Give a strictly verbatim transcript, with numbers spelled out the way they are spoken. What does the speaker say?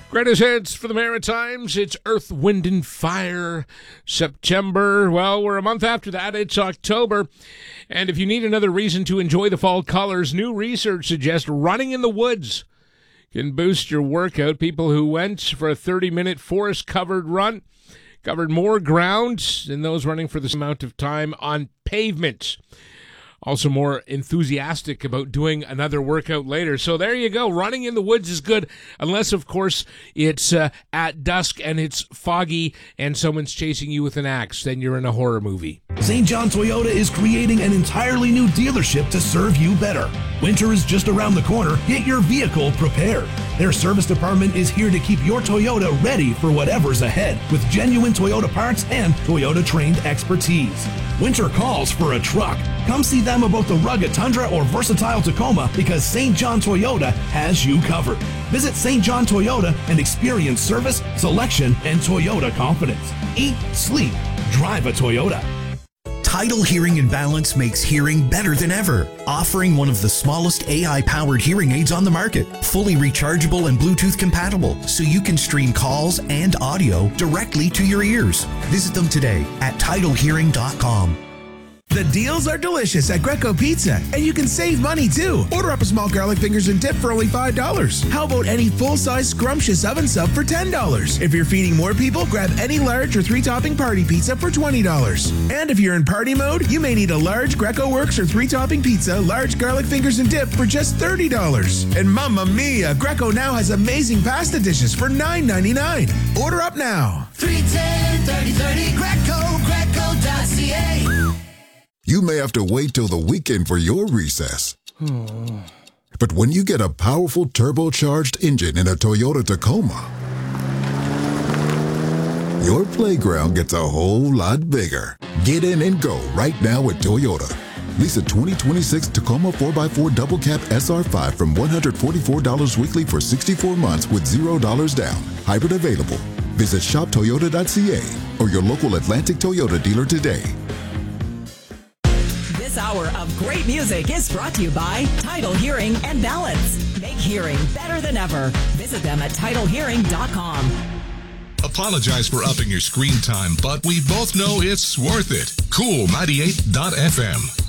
Greatest hits for the Maritimes. It's Earth, Wind, and Fire. September. Well, we're a month after that. It's October. And if you need another reason to enjoy the fall colors, new research suggests running in the woods can boost your workout. People who went for a thirty-minute forest-covered run covered more ground than those running for this amount of time on pavement. Also more enthusiastic about doing another workout later. So there you go. Running in the woods is good, unless, of course, it's uh, at dusk and it's foggy and someone's chasing you with an axe. Then you're in a horror movie. Saint John Toyota is creating an entirely new dealership to serve you better. Winter is just around the corner. Get your vehicle prepared. Their service department is here to keep your Toyota ready for whatever's ahead with genuine Toyota parts and Toyota-trained expertise. Winter calls for a truck. Come see them about the rugged Tundra or versatile Tacoma because Saint John Toyota has you covered. Visit Saint John Toyota and experience service, selection, and Toyota confidence. Eat, sleep, drive a Toyota. Tidal Hearing and Balance makes hearing better than ever, offering one of the smallest A I-powered hearing aids on the market, fully rechargeable and Bluetooth compatible, so you can stream calls and audio directly to your ears. Visit them today at tidal hearing dot com. The deals are delicious at Greco Pizza, and you can save money too. Order up a small garlic fingers and dip for only five dollars. How about any full-size scrumptious oven sub for ten dollars? If you're feeding more people, grab any large or three-topping party pizza for twenty dollars. And if you're in party mode, you may need a large Greco Works or three-topping pizza, large garlic fingers and dip for just thirty dollars. And mamma mia, Greco now has amazing pasta dishes for nine ninety-nine. Order up now. three ten, thirty thirty, Greco, greco dot c a. You may have to wait till the weekend for your recess. But when you get a powerful turbocharged engine in a Toyota Tacoma, your playground gets a whole lot bigger. Get in and go right now at Toyota. Lease a twenty twenty-six Tacoma four by four Double Cab S R five from one hundred forty-four dollars weekly for sixty-four months with zero dollars down. Hybrid available. Visit shop toyota dot c a or your local Atlantic Toyota dealer today. This hour of great music is brought to you by Tidal Hearing and Balance. Make hearing better than ever. Visit them at tidal hearing dot com. Apologize for upping your screen time, but we both know it's worth it. Cool ninety-eight dot f m.